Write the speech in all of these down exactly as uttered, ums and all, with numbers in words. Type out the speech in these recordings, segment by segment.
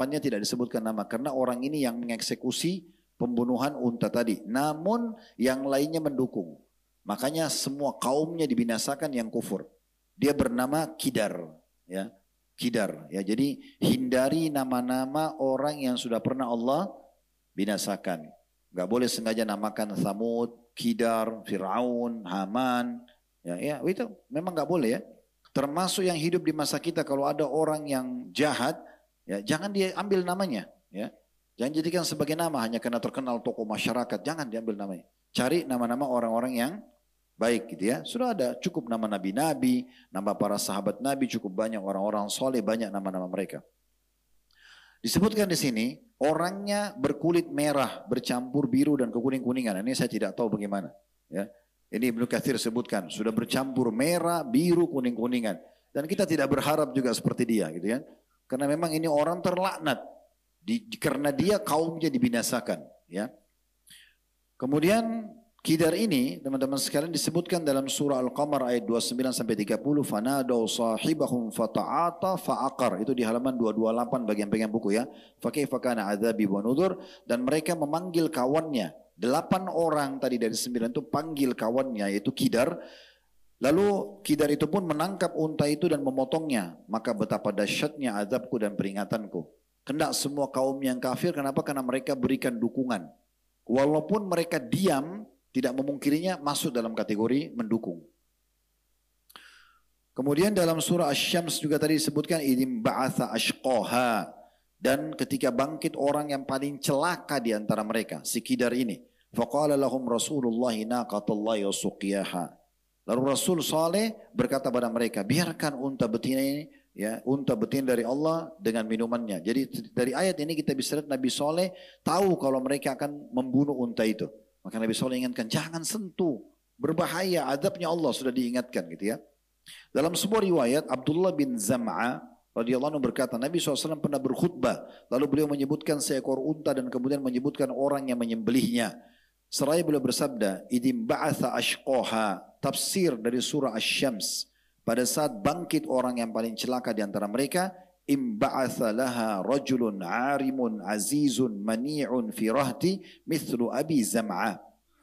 zamannya tidak disebutkan nama karena orang ini yang mengeksekusi pembunuhan unta tadi. Namun yang lainnya mendukung. Makanya semua kaumnya dibinasakan yang kufur. Dia bernama Kidar, ya. Kidar, ya. Jadi hindari nama-nama orang yang sudah pernah Allah binasakan. Gak boleh sengaja namakan Thamud, Kidar, Fir'aun, Haman. Ya, ya, itu memang gak boleh ya. Termasuk yang hidup di masa kita, kalau ada orang yang jahat, ya jangan dia ambil namanya, ya. Jangan jadikan sebagai nama hanya karena terkenal tokoh masyarakat, jangan diambil namanya. Cari nama-nama orang-orang yang baik gitu ya. Sudah ada cukup nama nabi-nabi, nama para sahabat nabi cukup banyak, orang-orang soleh banyak nama-nama mereka. Disebutkan di sini orangnya berkulit merah bercampur biru dan kekuning-kuningan. Ini saya tidak tahu bagaimana, ya. Ini Ibnu Katsir sebutkan sudah bercampur merah, biru, kuning-kuningan. Dan kita tidak berharap juga seperti dia gitu ya. Karena memang ini orang terlaknat. Di, karena dia kaumnya dibinasakan, ya. Kemudian Kidar ini teman-teman sekalian disebutkan dalam surah Al-Qamar ayat dua puluh sembilan sampai tiga puluh, fanadaw sahibahum fata'ata fa'aqar. Itu di halaman dua ratus dua puluh delapan bagian pegang buku ya. Fa kaifa kana adzabi wa nudhur, dan mereka memanggil kawannya. Delapan orang tadi dari sembilan itu panggil kawannya yaitu Kidar. Lalu Kidar itu pun menangkap unta itu dan memotongnya. Maka betapa dahsyatnya azabku dan peringatanku. Kendak semua kaum yang kafir, kenapa? Karena mereka berikan dukungan. Walaupun mereka diam, tidak memungkirinya, masuk dalam kategori mendukung. Kemudian dalam surah Asy-Syams juga tadi disebutkan idim ba'atha ashqaha, dan ketika bangkit orang yang paling celaka di antara mereka, si Kidar ini. Faqala lahum Rasulullah naqatallahi wa suqiyaha. Lalu Rasul Saleh berkata pada mereka, biarkan unta betina ini, ya, unta betina dari Allah dengan minumannya. Jadi dari ayat ini kita bisa lihat Nabi Saleh tahu kalau mereka akan membunuh unta itu. Maka Nabi Saleh ingatkan, jangan sentuh, berbahaya, adabnya Allah sudah diingatkan gitu ya. Dalam sebuah riwayat Abdullah bin Zam'a radhiyallahu anhu berkata, Nabi shallallahu alaihi wasallam pernah berkhutbah, lalu beliau menyebutkan seekor unta dan kemudian menyebutkan orang yang menyembelihnya. Seraya beliau bersabda, idim ba'atha ashqaha, tafsir dari surah Asy-Syams. Pada saat bangkit orang yang paling celaka di antara mereka, im ba'atha laha rajulun arimun azizun mani'un fi rahti mithlu Abi Zam'a.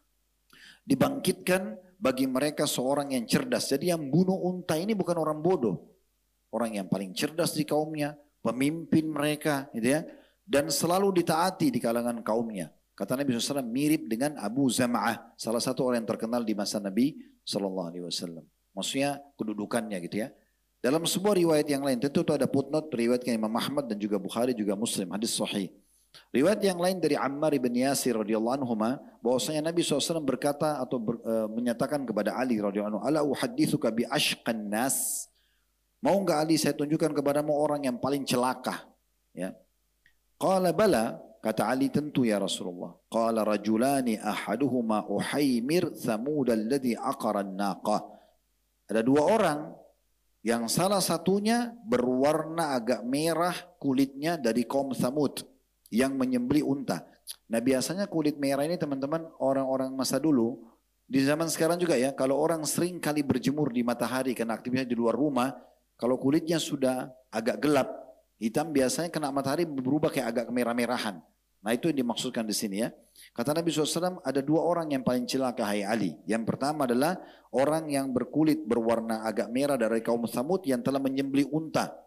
Dibangkitkan bagi mereka seorang yang cerdas. Jadi yang bunuh unta ini bukan orang bodoh. Orang yang paling cerdas di kaumnya, pemimpin mereka gitu ya, dan selalu ditaati di kalangan kaumnya. Kata Nabi shallallahu alaihi wasallam mirip dengan Abu Zam'ah, salah satu orang yang terkenal di masa Nabi shallallahu alaihi wasallam. Maksudnya kedudukannya gitu ya. Dalam sebuah riwayat yang lain, tentu itu ada footnote, riwayatkan Imam Ahmad dan juga Bukhari juga Muslim, hadis sahih. Riwayat yang lain dari Ammar bin Yasir radhiyallahu anhu bahwasanya Nabi shallallahu alaihi wasallam berkata atau ber, uh, menyatakan kepada Ali radhiyallahu anhu, ala uhadditsuka bi ashqan nas. Mau enggak Ali saya tunjukkan kepadamu orang yang paling celaka, ya. Qala bala, kata Ali tentu ya Rasulullah. Qala rajulani ahaduhuma Uhaimir Thamud alladhi aqara an-naqah. Ada dua orang yang salah satunya berwarna agak merah kulitnya dari kaum Thamud yang menyembelih unta. Nah biasanya kulit merah ini teman-teman orang-orang masa dulu, di zaman sekarang juga ya, kalau orang sering kali berjemur di matahari karena aktivitas di luar rumah, kalau kulitnya sudah agak gelap, hitam, biasanya kena matahari berubah kayak agak kemerah-merahan. Nah itu yang dimaksudkan di sini ya. Kata Nabi shallallahu alaihi wasallam ada dua orang yang paling celaka hai Ali. Yang pertama adalah orang yang berkulit berwarna agak merah dari kaum Thamud yang telah menyembelih unta.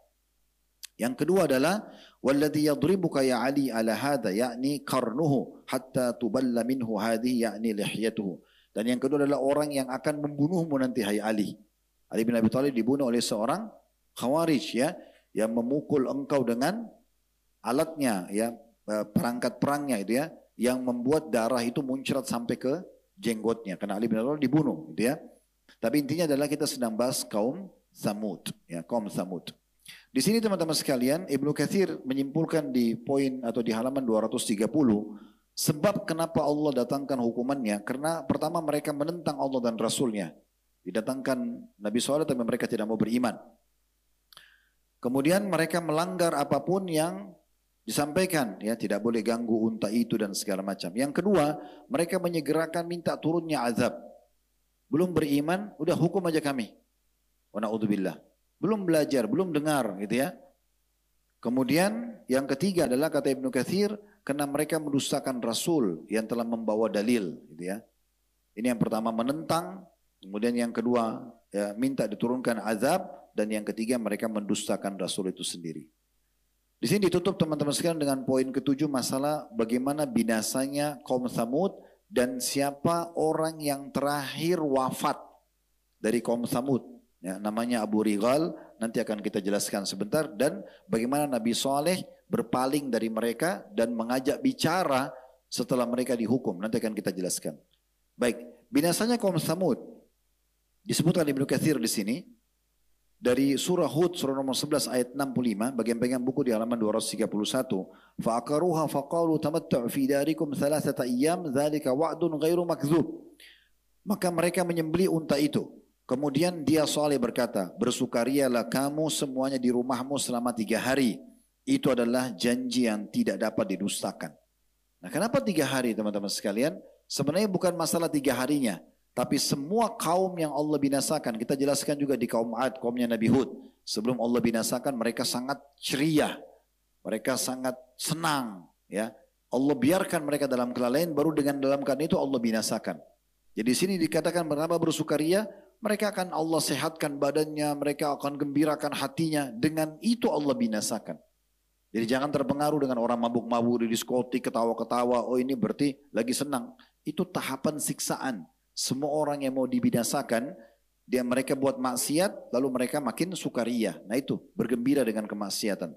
Yang kedua adalah walladhi yadribuka ya Ali ala hadha yakni qarnuhu hatta tuballa minhu hadhihi yakni lihyatuhu. Dan yang kedua adalah orang yang akan membunuhmu nanti hai Ali. Ali bin Abi Thalib dibunuh oleh seorang Khawarij ya, yang memukul engkau dengan alatnya ya, perangkat perangnya itu ya, yang membuat darah itu muncrat sampai ke jenggotnya karena Ali bin Abi Thalib dibunuh gitu ya. Tapi intinya adalah kita sedang bahas kaum Thamud ya, kaum Thamud. Di sini teman-teman sekalian, Ibnu Katsir menyimpulkan di poin atau di halaman dua ratus tiga puluh sebab kenapa Allah datangkan hukumannya, karena pertama mereka menentang Allah dan Rasulnya. Didatangkan Nabi shallallahu alaihi wasallam tapi mereka tidak mau beriman. Kemudian mereka melanggar apapun yang disampaikan, ya tidak boleh ganggu unta itu dan segala macam. Yang kedua, mereka menyegerakan minta turunnya azab. Belum beriman, udah hukum aja kami. Wa na'udzubillah. Belum belajar, belum dengar gitu ya. Kemudian yang ketiga adalah kata Ibnu Katsir, karena mereka mendustakan Rasul yang telah membawa dalil, gitu ya. Ini yang pertama menentang, kemudian yang kedua ya, minta diturunkan azab, dan yang ketiga mereka mendustakan Rasul itu sendiri. Di sini ditutup teman-teman sekalian dengan poin ketujuh, masalah bagaimana binasanya kaum Tsamud dan siapa orang yang terakhir wafat dari kaum Tsamud. Ya, namanya Abu Righal, nanti akan kita jelaskan sebentar, dan bagaimana Nabi Saleh berpaling dari mereka dan mengajak bicara setelah mereka dihukum. Nanti akan kita jelaskan. Baik, binasanya kaum Tsamud disebutkan Ibnu Katsir di sini dari surah Hud surah nomor sebelas ayat enam puluh lima, bagian pegang buku di halaman dua ratus tiga puluh satu. Fa'aqaruha faqalu tamattu' fi darikum thalathata ayyam dzalika wa'dun ghairu makdzub. Maka mereka menyembelih unta itu. Kemudian dia Saleh berkata, bersukarialah kamu semuanya di rumahmu selama tiga hari. Itu adalah janji yang tidak dapat didustakan. Nah, kenapa tiga hari teman-teman sekalian? Sebenarnya bukan masalah tiga harinya, tapi semua kaum yang Allah binasakan. Kita jelaskan juga di kaum Ad, kaumnya Nabi Hud. Sebelum Allah binasakan, mereka sangat ceria, mereka sangat senang. Ya, Allah biarkan mereka dalam kelalaian, baru dengan dalam keadaan itu Allah binasakan. Jadi di sini dikatakan bernama bersukaria. Mereka akan Allah sehatkan badannya, mereka akan gembirakan hatinya. Dengan itu Allah binasakan. Jadi jangan terpengaruh dengan orang mabuk-mabuk di diskotik, ketawa-ketawa. Oh ini berarti lagi senang. Itu tahapan siksaan. Semua orang yang mau dibinasakan, dia mereka buat maksiat, lalu mereka makin sukaria. Nah itu, bergembira dengan kemaksiatan.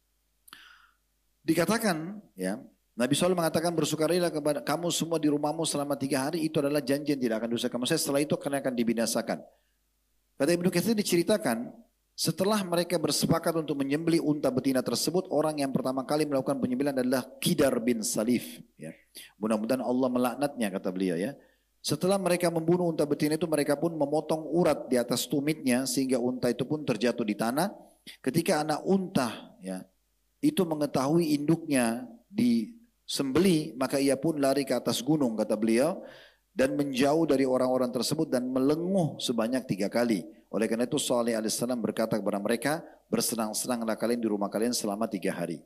Dikatakan, ya, Nabi shallallahu alaihi wasallam mengatakan bersukarilah kepada kamu semua di rumahmu selama tiga hari, itu adalah janji yang tidak akan didustakan. Maksudnya setelah itu akan akan dibinasakan. Kata Ibnu Katsir diceritakan, setelah mereka bersepakat untuk menyembelih unta betina tersebut, orang yang pertama kali melakukan penyembelihan adalah Qidar bin Salif. Ya. Mudah-mudahan Allah melaknatnya, kata beliau ya. Setelah mereka membunuh unta betina itu, mereka pun memotong urat di atas tumitnya sehingga unta itu pun terjatuh di tanah. Ketika anak unta ya itu mengetahui induknya disembeli, maka ia pun lari ke atas gunung, kata beliau, dan menjauh dari orang-orang tersebut dan melenguh sebanyak tiga kali. Oleh karena itu Saleh alaihissalam berkata kepada mereka, bersenang-senanglah kalian di rumah kalian selama tiga hari.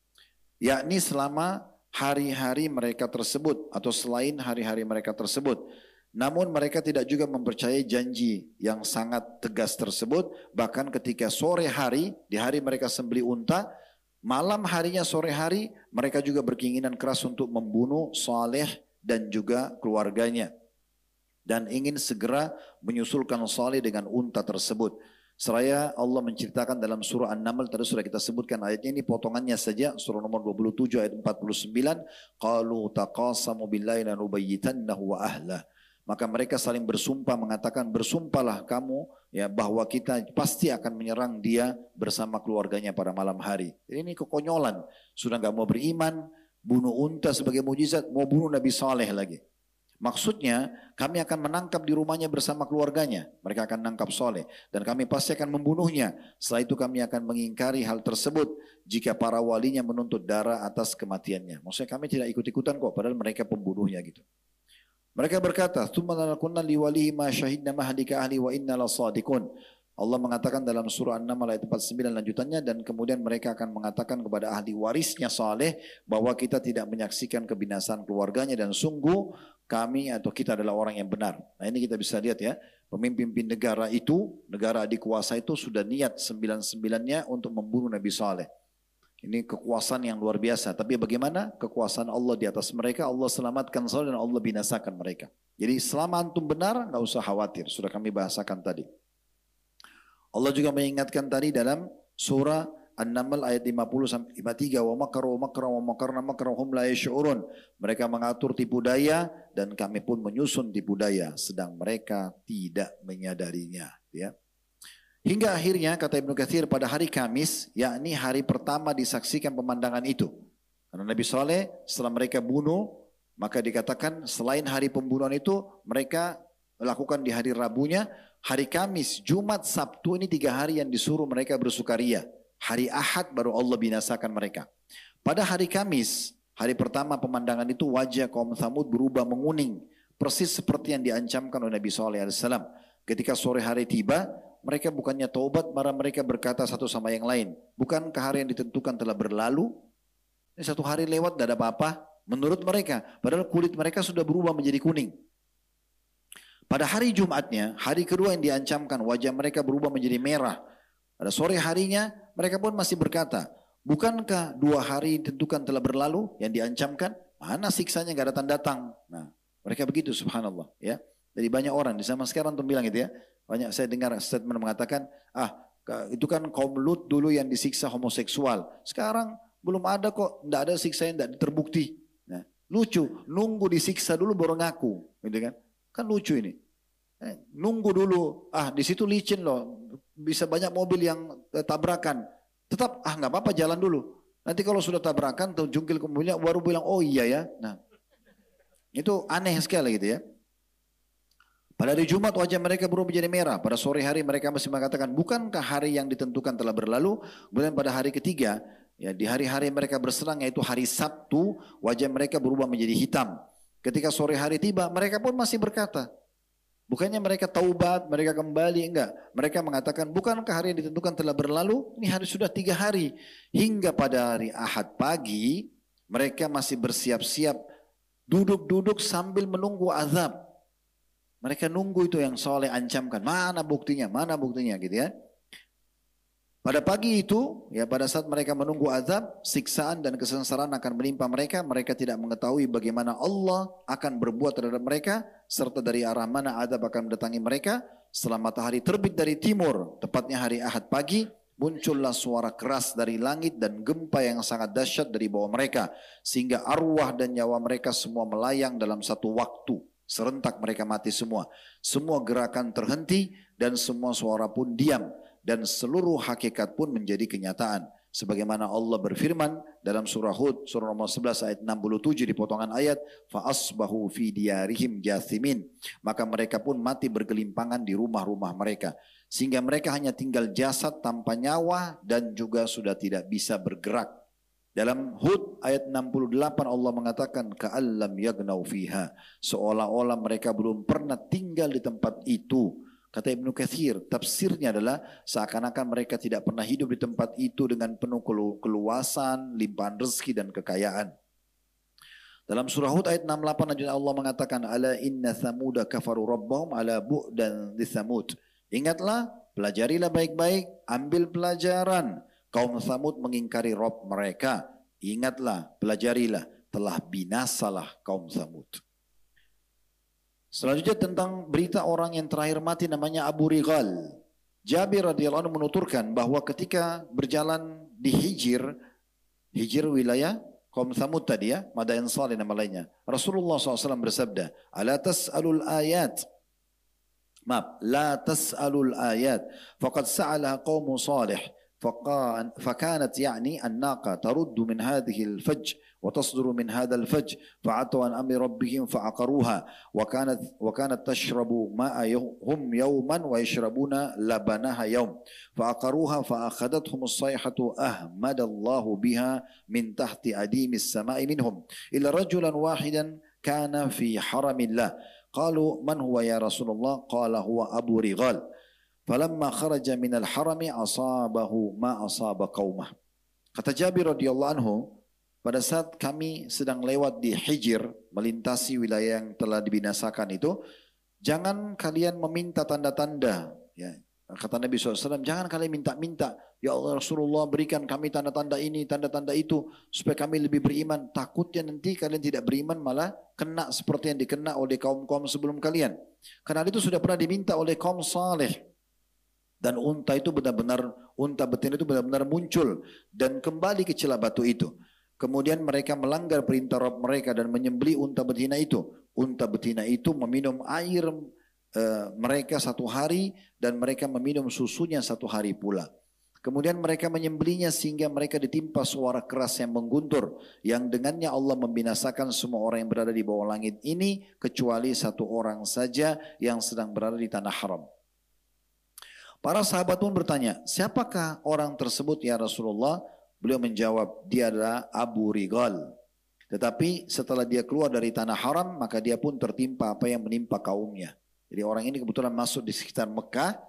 Yakni selama hari-hari mereka tersebut atau selain hari-hari mereka tersebut. Namun mereka tidak juga mempercayai janji yang sangat tegas tersebut. Bahkan ketika sore hari, di hari mereka sembelih unta, malam harinya sore hari, mereka juga berkeinginan keras untuk membunuh Saleh dan juga keluarganya. Dan ingin segera menyusulkan Saleh dengan unta tersebut. Seraya Allah menceritakan dalam surah An-Naml, tadi sudah kita sebutkan ayatnya, ini potongannya saja, surah nomor dua puluh tujuh ayat empat puluh sembilan. Qalu taqasamu billahi lanubayyitannahu wa ahlah. Maka mereka saling bersumpah mengatakan, bersumpahlah kamu ya bahwa kita pasti akan menyerang dia bersama keluarganya pada malam hari. Jadi ini kekonyolan, sudah enggak mau beriman, bunuh unta sebagai mujizat, mau bunuh Nabi Saleh lagi. Maksudnya kami akan menangkap di rumahnya bersama keluarganya. Mereka akan menangkap Saleh dan kami pasti akan membunuhnya. Setelah itu kami akan mengingkari hal tersebut jika para walinya menuntut darah atas kematiannya. Maksudnya kami tidak ikut-ikutan kok, padahal mereka pembunuhnya gitu. Mereka berkata, "Tsumma lanakunna liwalihi ma syahidna mahlika ahli wa inna lasadiqun." Allah mengatakan dalam surah An-Naml ayat empat puluh sembilan lanjutannya, dan kemudian mereka akan mengatakan kepada ahli warisnya Saleh bahwa kita tidak menyaksikan kebinasaan keluarganya dan sungguh kami atau kita adalah orang yang benar. Nah ini kita bisa lihat ya, pemimpin negara itu, negara dikuasai itu sudah niat sembilan-sembilannya untuk membunuh Nabi Saleh. Ini kekuasaan yang luar biasa. Tapi bagaimana kekuasaan Allah di atas mereka? Allah selamatkan Saleh dan Allah binasakan mereka. Jadi selama antum benar, nggak usah khawatir. Sudah kami bahasakan tadi. Allah juga mengingatkan tadi dalam surah An-Naml ayat lima puluh sampai lima puluh tiga, wa makaru wa makra wa makarna makrahum la yash'urun. Mereka mengatur tipu daya dan kami pun menyusun tipu daya sedang mereka tidak menyadarinya, ya. Hingga akhirnya kata Ibnu Katsir pada hari Kamis, yakni hari pertama disaksikan pemandangan itu. Karena Nabi Saleh setelah mereka bunuh, maka dikatakan selain hari pembunuhan itu mereka lakukan di hari Rabunya. Hari Kamis, Jumat, Sabtu ini tiga hari yang disuruh mereka bersukaria. Hari Ahad baru Allah binasakan mereka. Pada hari Kamis, hari pertama pemandangan itu wajah kaum Tsamud berubah menguning. Persis seperti yang diancamkan oleh Nabi shallallahu alaihi wasallam. Ketika sore hari tiba, mereka bukannya taubat, malah mereka berkata satu sama yang lain. Bukankah hari yang ditentukan telah berlalu? Ini satu hari lewat tidak ada apa-apa. Menurut mereka, padahal kulit mereka sudah berubah menjadi kuning. Pada hari Jumatnya, hari kedua yang diancamkan, wajah mereka berubah menjadi merah. Pada sore harinya, mereka pun masih berkata, bukankah dua hari ditentukan telah berlalu yang diancamkan? Mana siksanya gak datang-datang? Nah, mereka begitu, subhanallah. Ya, jadi banyak orang di zaman sekarang tuh bilang gitu ya. Banyak saya dengar statement mengatakan, ah itu kan kaum Lut dulu yang disiksa homoseksual. Sekarang belum ada kok, tidak ada siksa yang tidak terbukti. Nah, lucu, nunggu disiksa dulu baru ngaku, gitu kan? Kan lucu ini. Eh, nunggu dulu, ah di situ licin loh, bisa banyak mobil yang eh, tabrakan. Tetap, ah nggak apa-apa jalan dulu. Nanti kalau sudah tabrakan, atau jungkil ke mobilnya, baru bilang, oh iya ya. Nah, itu aneh sekali gitu ya. Pada hari Jumat wajah mereka berubah menjadi merah. Pada sore hari mereka masih mengatakan, bukankah hari yang ditentukan telah berlalu? Kemudian pada hari ketiga, ya di hari-hari mereka berserang yaitu hari Sabtu, wajah mereka berubah menjadi hitam. Ketika sore hari tiba, mereka pun masih berkata, bukannya mereka taubat, mereka kembali, enggak. Mereka mengatakan, bukankah hari yang ditentukan telah berlalu? Ini hari sudah tiga hari. Hingga pada hari Ahad pagi, mereka masih bersiap-siap, duduk-duduk sambil menunggu azab. Mereka nunggu itu yang soleh ancamkan. Mana buktinya? Mana buktinya gitu ya. Pada pagi itu, ya pada saat mereka menunggu azab, siksaan dan kesengsaraan akan menimpa mereka. Mereka tidak mengetahui bagaimana Allah akan berbuat terhadap mereka, serta dari arah mana azab akan mendatangi mereka. Setelah matahari terbit dari timur, tepatnya hari Ahad pagi, muncullah suara keras dari langit dan gempa yang sangat dahsyat dari bawah mereka. Sehingga arwah dan nyawa mereka semua melayang dalam satu waktu. Serentak mereka mati semua. Semua gerakan terhenti dan semua suara pun diam. Dan seluruh hakikat pun menjadi kenyataan. Sebagaimana Allah berfirman dalam surah Hud, surah nomor sebelas ayat enam puluh tujuh di potongan ayat. فَأَصْبَهُ فِي دِيَارِهِمْ جَاثِمِينَ. Maka mereka pun mati bergelimpangan di rumah-rumah mereka. Sehingga mereka hanya tinggal jasad tanpa nyawa dan juga sudah tidak bisa bergerak. Dalam Hud ayat enam puluh delapan Allah mengatakan ka'allam yagnau fiha, seolah-olah mereka belum pernah tinggal di tempat itu. Kata Ibnu Katsir, tafsirnya adalah seakan-akan mereka tidak pernah hidup di tempat itu dengan penuh keluasan, limpahan rezeki dan kekayaan. Dalam surah Hud ayat enam puluh delapan Allah mengatakan ala inna thamuda kafaru rabbahum ala bu'dan di Thamud. Ingatlah, pelajarilah baik-baik, ambil pelajaran. Kaum Thamud mengingkari Rabb mereka. Ingatlah, pelajarilah, telah binasalah kaum Thamud. Selanjutnya tentang berita orang yang terakhir mati namanya Abu Rigal. Jabir radhiyallahu anhu menuturkan bahwa ketika berjalan di Hijr, Hijr wilayah kaum Thamud tadi ya, Madain Salih nama lainnya. Rasulullah shallallahu alaihi wasallam bersabda, "Ala tas'alul ayat." Maaf, la tas'alul ayat. Faqad sa'alaha qaum Salih. فكانت يعني الناقة ترد من هذه الفج وتصدر من هذا الفج فعتوا عن أمر ربهم فعقروها وكانت وكانت تشرب ماء هم يوما ويشربون لبنها يوم فعقروها فأخذتهم الصيحة أهمد الله بها من تحت أديم السماء منهم إلا رجلا واحدا كان في حرم الله قالوا من هو يا رسول الله قال هو أبو رغال falamma kharaja minal harami asabahu ma asaba qaumah. Kata Jabir radhiyallahu anhu, pada saat kami sedang lewat di Hijr, melintasi wilayah yang telah dibinasakan itu, jangan kalian meminta tanda-tanda. Ya. Kata Nabi shallallahu alaihi wasallam, jangan kalian minta-minta, ya Allah Rasulullah berikan kami tanda-tanda ini, tanda-tanda itu, supaya kami lebih beriman. Takutnya nanti kalian tidak beriman malah kena seperti yang dikena oleh kaum-kaum sebelum kalian. Karena itu sudah pernah diminta oleh kaum saleh. Dan unta itu benar-benar, unta betina itu benar-benar muncul dan kembali ke celah batu itu. Kemudian mereka melanggar perintah Rabb mereka dan menyembelih unta betina itu. Unta betina itu meminum air e, mereka satu hari dan mereka meminum susunya satu hari pula. Kemudian mereka menyembelihnya sehingga mereka ditimpa suara keras yang mengguntur. Yang dengannya Allah membinasakan semua orang yang berada di bawah langit ini kecuali satu orang saja yang sedang berada di tanah haram. Para sahabat pun bertanya, siapakah orang tersebut ya Rasulullah? Beliau menjawab, dia adalah Abu Rigal. Tetapi setelah dia keluar dari tanah haram, maka dia pun tertimpa apa yang menimpa kaumnya. Jadi orang ini kebetulan masuk di sekitar Mekah,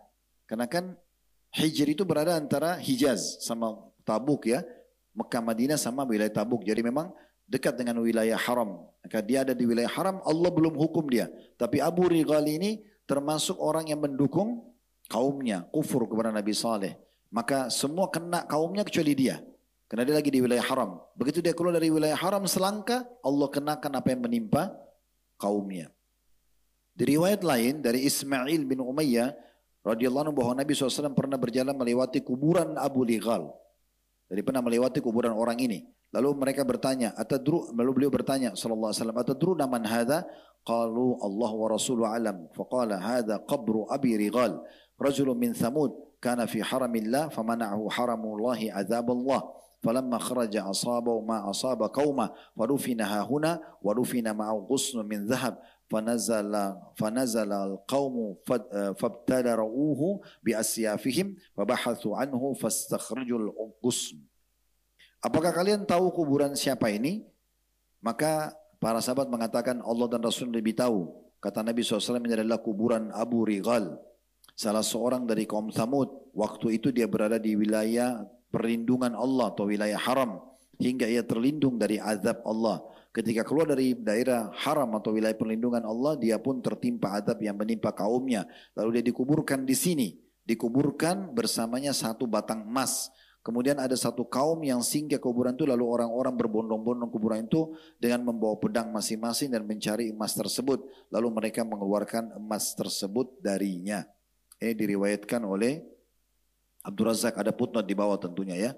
Karena kan Hijr itu berada antara Hijaz sama Tabuk ya. Mekah Madinah sama wilayah Tabuk. Jadi memang dekat dengan wilayah haram. Maka dia ada di wilayah haram, Allah belum hukum dia. Tapi Abu Rigal ini termasuk orang yang mendukung kaumnya, kufur kepada Nabi Saleh. Maka semua kena kaumnya kecuali dia. Karena dia lagi di wilayah haram. Begitu dia keluar dari wilayah haram selangkah, Allah kenakan apa yang menimpa kaumnya. Di riwayat lain dari Ismail bin Umayyah radhiyallahu anhu bahwa Nabi shallallahu alaihi wasallam pernah berjalan melewati kuburan Abu Rigal. Jadi pernah melewati kuburan orang ini. Lalu mereka bertanya, atadru, lalu beliau bertanya sallallahu alaihi wasallam, atadruna man hadha? Qalu Allah wa rasuluhu alam. Faqala hadha qabru Abi Rigal, rajulun min Thamud, kana fi haramillah, famana'ahu haramullahi azaballah. فلما خرج أصابه ما أصاب قومه ورفنها هنا ورفن معه غصن من ذهب فنزل فنزل القوم فابتلروه بأسيافهم فبحثوا عنه فاستخرجوا الغصن. Apakah kalian tahu kuburan siapa ini? Maka para sahabat mengatakan Allah dan Rasul lebih tahu. Kata Nabi shallallahu alaihi wasallam ini adalah kuburan Abu Rigal, salah seorang dari kaum Thamud. Waktu itu dia berada di wilayah perlindungan Allah atau wilayah haram hingga ia terlindung dari azab Allah. Ketika keluar dari daerah haram atau wilayah perlindungan Allah, dia pun tertimpa azab yang menimpa kaumnya. Lalu dia dikuburkan di sini, dikuburkan bersamanya satu batang emas. Kemudian ada satu kaum yang singgah kuburan itu, lalu orang-orang berbondong-bondong kuburan itu dengan membawa pedang masing-masing dan mencari emas tersebut. Lalu mereka mengeluarkan emas tersebut darinya. Ini diriwayatkan oleh Abdul Razak, ada footnote di bawah tentunya ya.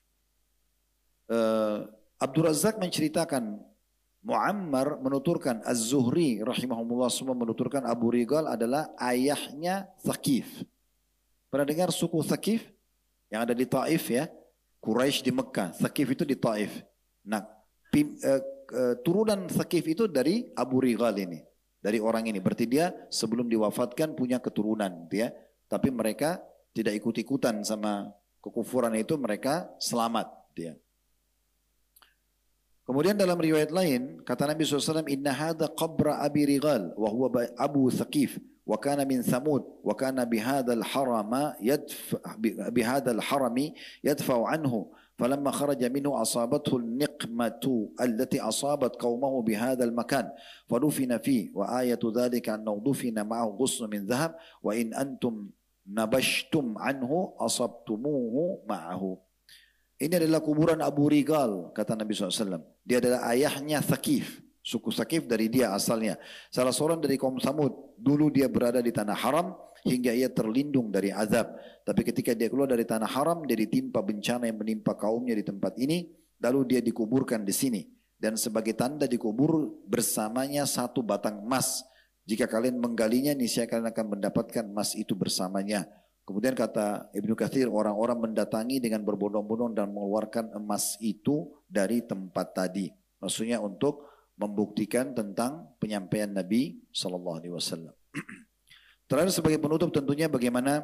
Uh, Abdul Razak menceritakan, Muammar menuturkan, Az-Zuhri rahimahumullah semua menuturkan Abu Rigal adalah ayahnya Thaqif. Pernah dengar suku Thaqif yang ada di Taif ya? Quraisy di Mekah, Thaqif itu di Taif. Nah, pim, uh, uh, turunan Thaqif itu dari Abu Rigal ini, dari orang ini. Berarti dia sebelum diwafatkan punya keturunan, ya. Tapi mereka tidak ikut-ikutan sama kekufuran itu, mereka selamat dia. Kemudian dalam riwayat lain kata Nabi shallallahu alaihi wasallam, inna hadha qabra Abi Rigal wa huwa Abu Thaqif wa kana min Thamud wa kana bihadha al-harama yadfa bihadha al-harami yadfa'u anhu falamma kharaja minhu asabathu al-niqmatu allati asabat qaumahu bihadha al-makan fadufina fi wa ayatu dhalika annahu dufina ma'ahu ghusn min dhahab wa in antum nabashtum anhu asabtumuhu ma'ahu. Ini adalah kuburan Abu Rigal, kata Nabi shallallahu alaihi wasallam. Dia adalah ayahnya Thaqif, suku Thaqif dari dia asalnya. Salah seorang dari kaum Thamud. Dulu dia berada di tanah haram hingga ia terlindung dari azab. Tapi ketika dia keluar dari tanah haram, dia ditimpa bencana yang menimpa kaumnya di tempat ini. Lalu dia dikuburkan di sini. Dan sebagai tanda dikubur bersamanya satu batang emas. Jika kalian menggalinya, niscaya kalian akan mendapatkan emas itu bersamanya. Kemudian kata Ibnu Katsir, orang-orang mendatangi dengan berbondong-bondong dan mengeluarkan emas itu dari tempat tadi. Maksudnya untuk membuktikan tentang penyampaian Nabi Sallallahu Alaihi Wasallam. Terakhir sebagai penutup tentunya bagaimana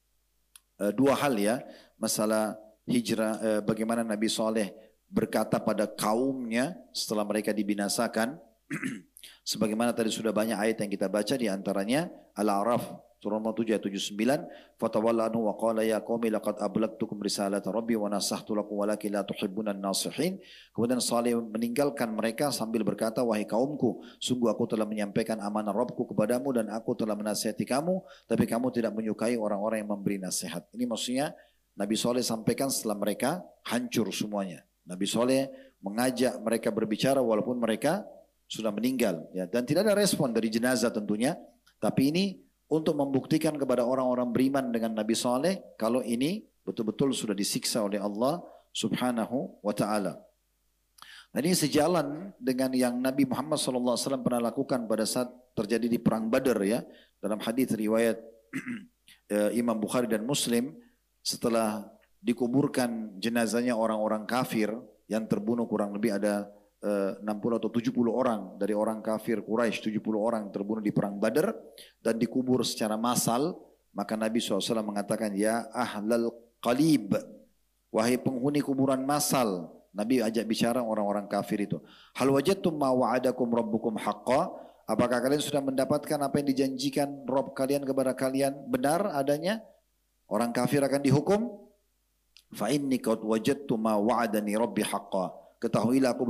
uh, dua hal ya, masalah hijrah, uh, bagaimana Nabi Saleh berkata pada kaumnya setelah mereka dibinasakan. Sebagaimana tadi sudah banyak ayat yang kita baca, di antaranya Al-A'raf surah tujuh ayat tujuh puluh sembilan, fatawalla anhu wa qala ya qaumi laqad ablagtukum risalata rabbi wa nasahtu lakum walakin la tuhibbunan nasihin. Kemudian Saleh meninggalkan mereka sambil berkata, wahai kaumku, sungguh aku telah menyampaikan amanah Rabbku kepadamu dan aku telah menasihati kamu, tapi kamu tidak menyukai orang-orang yang memberi nasihat. Ini maksudnya Nabi Saleh sampaikan setelah mereka hancur semuanya. Nabi Saleh mengajak mereka berbicara walaupun mereka sudah meninggal, ya, dan tidak ada respon dari jenazah tentunya. Tapi ini untuk membuktikan kepada orang-orang beriman dengan Nabi Saleh kalau ini betul-betul sudah disiksa oleh Allah Subhanahu wa taala. Nah, ini sejalan dengan yang Nabi Muhammad shallallahu alaihi wasallam pernah lakukan pada saat terjadi di perang Badar ya. Dalam hadis riwayat Imam Bukhari dan Muslim, setelah dikuburkan jenazahnya orang-orang kafir yang terbunuh, kurang lebih ada enam puluh atau tujuh puluh orang dari orang kafir Quraisy, tujuh puluh orang terbunuh di perang Badar dan dikubur secara massal. Maka Nabi shallallahu alaihi wasallam mengatakan, ya ahlal qalib, wahai penghuni kuburan massal. Nabi ajak bicara orang-orang kafir itu, hal wajadtum ma wa'adakum rabbukum haqqa, apakah kalian sudah mendapatkan apa yang dijanjikan Rabb kalian kepada kalian benar adanya? Orang kafir akan dihukum. Fa inni qad wajadtu ma wa'adani rabbi haqqan. Ketahuilah aku